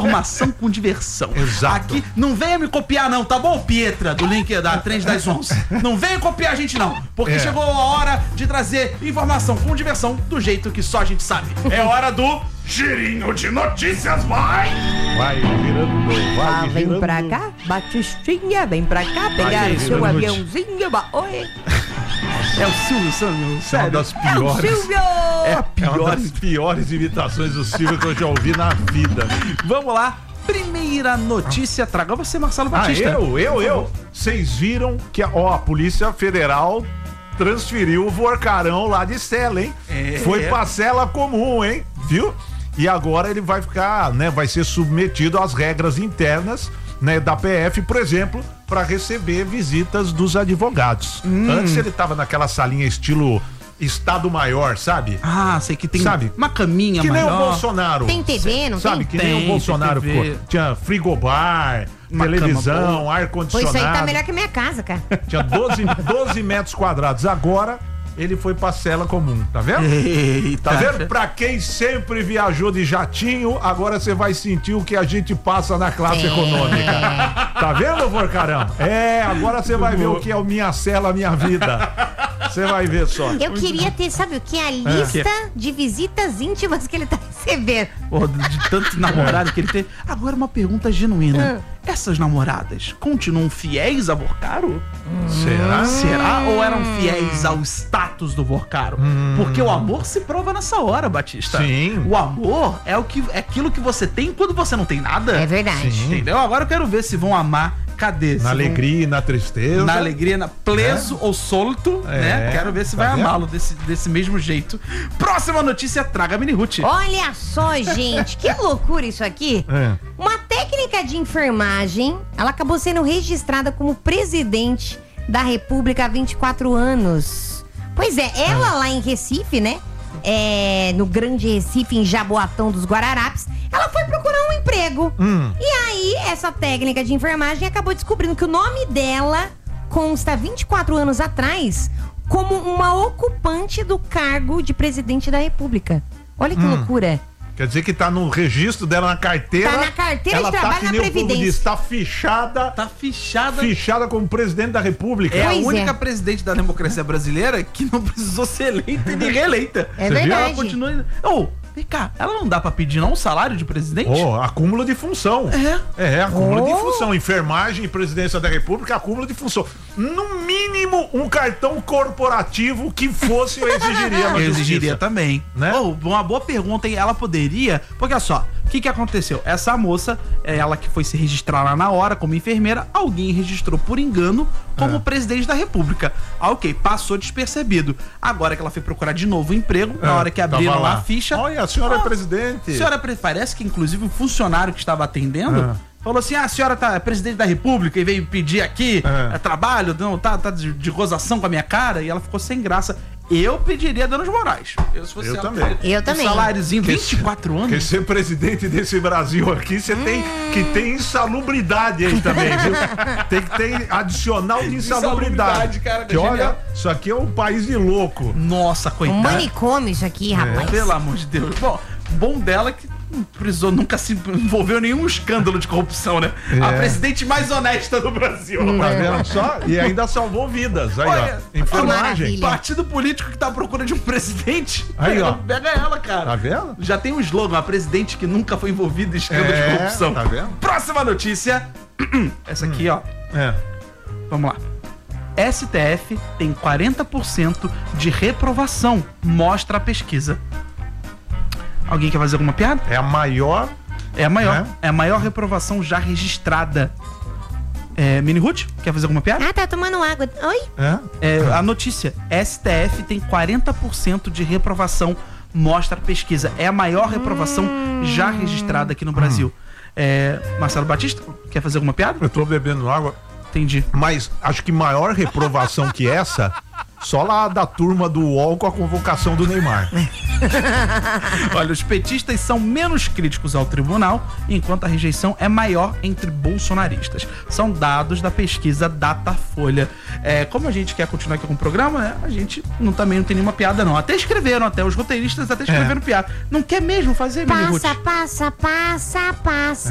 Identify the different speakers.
Speaker 1: informação com diversão.
Speaker 2: Exato.
Speaker 1: Aqui, não venha me copiar não, tá bom, Pietra, do link da Trend das 11? Não venha copiar a gente não, porque chegou a hora de trazer informação com diversão do jeito que só a gente sabe. É hora do girinho de notícias, vai
Speaker 2: girando, vai
Speaker 3: vem
Speaker 2: girando.
Speaker 3: pra cá, Batistinha, vem pra cá, pegar o seu aviãozinho. Oi.
Speaker 1: É o Silvio Santos,
Speaker 2: É uma das piores.
Speaker 3: Silvio!
Speaker 1: É a
Speaker 2: É uma
Speaker 1: pior.
Speaker 2: das piores imitações do Silvio que eu já ouvi na vida.
Speaker 1: Vamos lá, primeira notícia, traga você, Marcelo Batista.
Speaker 2: Eu. Vocês viram que a Polícia Federal transferiu o Vorcarão lá de cela, hein? Foi pra cela comum, hein? Viu? E agora ele vai ficar, né? Vai ser submetido às regras internas, né, da PF, por exemplo, para receber visitas dos advogados. Antes ele tava naquela salinha estilo Estado Maior, sabe?
Speaker 1: Ah, sei que tem
Speaker 2: Sabe?
Speaker 1: uma caminha
Speaker 2: Que nem
Speaker 1: maior.
Speaker 2: o Bolsonaro.
Speaker 3: Tem TV, não
Speaker 2: sabe?
Speaker 3: tem?
Speaker 2: Que nem
Speaker 1: Tem,
Speaker 2: o Bolsonaro
Speaker 1: tem TV.
Speaker 2: ficou. Tinha frigobar,
Speaker 1: Uma
Speaker 2: televisão,
Speaker 1: cama boa.
Speaker 3: Pô,
Speaker 2: ar-condicionado.
Speaker 3: isso aí tá melhor que minha casa, cara.
Speaker 2: Tinha 12 metros quadrados. Agora ele foi pra cela comum, tá vendo?
Speaker 1: Eita.
Speaker 2: Tá vendo? Pra quem sempre viajou de jatinho, agora você vai sentir o que a gente passa na classe econômica. Tá vendo, Vorcarão? Agora você vai ver o que é o Minha Cela, Minha Vida. Você vai ver só.
Speaker 3: Eu queria ter, sabe o que? A lista de visitas íntimas que ele tá recebendo.
Speaker 1: Pô, de tanto namorado que ele tem. Agora uma pergunta genuína. Essas namoradas continuam fiéis a Vorcaro?
Speaker 2: Será?
Speaker 1: Será? Ou eram fiéis ao status do Vorcaro? Porque o amor se prova nessa hora, Batista.
Speaker 2: Sim.
Speaker 1: O amor é aquilo que você tem quando você não tem nada.
Speaker 3: É verdade.
Speaker 2: Sim.
Speaker 1: Entendeu? Agora eu quero ver se vão amar. Cadê? Se
Speaker 2: Na
Speaker 1: vão-
Speaker 2: alegria e na tristeza.
Speaker 1: Na alegria, preso ou solto, né? Quero ver se
Speaker 2: tá
Speaker 1: vai
Speaker 2: vendo?
Speaker 1: amá-lo desse mesmo jeito. Próxima notícia, traga Mini Ruth.
Speaker 3: Olha só, gente, que loucura isso aqui. Uma técnica de enfermagem, ela acabou sendo registrada como presidente da República há 24 anos. Pois é, ela lá em Recife, né? No Grande Recife, em Jaboatão dos Guararapes, ela foi procurar um emprego. E aí, essa técnica de enfermagem acabou descobrindo que o nome dela consta 24 anos atrás como uma ocupante do cargo de presidente da República. Olha que loucura.
Speaker 2: Quer dizer que tá no registro dela na carteira.
Speaker 3: Tá na carteira de
Speaker 2: ela
Speaker 3: trabalho
Speaker 2: tá que
Speaker 3: na
Speaker 2: nem o povo
Speaker 3: Previdência.
Speaker 2: diz, tá fichada.
Speaker 1: Tá fichada.
Speaker 2: Fichada como presidente da República.
Speaker 1: É a
Speaker 3: Pois
Speaker 1: única
Speaker 3: é.
Speaker 1: presidente da democracia brasileira que não precisou ser eleita e nem reeleita.
Speaker 3: É
Speaker 2: Você viu?
Speaker 3: verdade.
Speaker 1: Ela continua. Vem cá, ela não dá pra pedir não um salário de presidente?
Speaker 2: Acúmulo de função. Acúmulo de função. Enfermagem e presidência da República, acúmulo de função. No mínimo, um cartão corporativo que fosse eu exigiria na
Speaker 1: Eu exigiria
Speaker 2: justiça.
Speaker 1: também.
Speaker 2: Né?
Speaker 1: Uma boa pergunta, hein? Ela poderia. Porque olha só, o que aconteceu? Essa moça, ela que foi se registrar lá na hora como enfermeira, alguém registrou por engano como presidente da República. Ok, passou despercebido. Agora que ela foi procurar de novo um emprego, na hora que abriram
Speaker 2: tava
Speaker 1: lá a ficha.
Speaker 2: Olha, a senhora é presidente.
Speaker 1: Parece que inclusive um funcionário que estava atendendo. Falou assim, a senhora é presidente da República e veio pedir aqui trabalho, não, tá de gozação com a minha cara, e ela ficou sem graça. Eu pediria danos morais. Se fosse
Speaker 2: Eu
Speaker 1: ela,
Speaker 2: também.
Speaker 3: Eu também.
Speaker 1: Um saláriozinho, 24
Speaker 2: Porque
Speaker 1: anos.
Speaker 2: ser presidente desse Brasil aqui, você tem que ter insalubridade aí também, viu? Tem que ter adicional de insalubridade.
Speaker 1: Insalubridade, cara,
Speaker 2: que olha,
Speaker 1: genial.
Speaker 2: isso aqui é um país de louco.
Speaker 1: Nossa,
Speaker 3: Um
Speaker 1: coitada.
Speaker 3: manicômio isso aqui, rapaz.
Speaker 1: Pelo amor de Deus. Bom dela que não precisou, nunca se envolveu em nenhum escândalo de corrupção, né? A presidente mais honesta do Brasil.
Speaker 2: Tá vendo só? E ainda salvou vidas. Aí,
Speaker 1: Olha,
Speaker 2: ó. Enfermagem.
Speaker 3: maravilha.
Speaker 1: Partido político que tá à procura de um presidente.
Speaker 2: Aí, ó.
Speaker 1: Pega ela, cara.
Speaker 2: Tá vendo?
Speaker 1: Já tem um slogan, a presidente que nunca foi envolvida em escândalo de corrupção.
Speaker 2: Tá vendo?
Speaker 1: Próxima notícia. Essa aqui, ó. Vamos lá. STF tem 40% de reprovação, mostra a pesquisa. Alguém quer fazer alguma piada?
Speaker 2: É a maior.
Speaker 1: É a maior.
Speaker 2: Né?
Speaker 1: É a maior reprovação já registrada. Mini Ruth, quer fazer alguma piada?
Speaker 3: Ah, tá tomando água. Oi?
Speaker 1: A notícia. STF tem 40% de reprovação, mostra a pesquisa. É a maior reprovação já registrada aqui no Brasil. Marcelo Batista, quer fazer alguma piada?
Speaker 2: Eu tô bebendo água.
Speaker 1: Entendi.
Speaker 2: Mas acho que maior reprovação que essa, só lá da turma do UOL com a convocação do Neymar.
Speaker 1: Olha, os petistas são menos críticos ao tribunal, enquanto a rejeição é maior entre bolsonaristas. São dados da pesquisa Datafolha. Como a gente quer continuar aqui com o programa, né? A gente também não tem nenhuma piada, não. Até escreveram, os roteiristas até escreveram piada. Não quer mesmo fazer, Mini Ruth?
Speaker 3: Passa.